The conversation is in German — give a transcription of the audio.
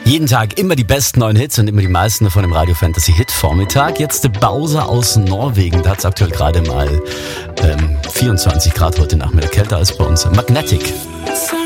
Jeden Tag immer die besten neuen Hits und immer die meisten davon im Radio Fantasy Hit Vormittag. Jetzt der Bowser aus Norwegen. Da hat es aktuell gerade mal 24 Grad heute Nachmittag, kälter als bei uns. Magnetic.